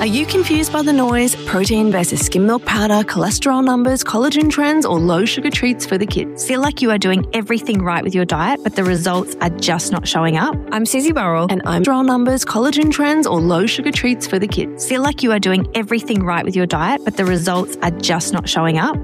you confused by the noise, protein versus skim milk powder, cholesterol numbers, collagen trends, or low sugar treats for the kids? Feel like you are doing everything right with your diet, but the results are just not showing up? I'm Susie Burrell. And I'm cholesterol numbers, collagen trends, or low sugar treats for the kids. Feel like you are doing everything right with your diet, but the results are just not showing up?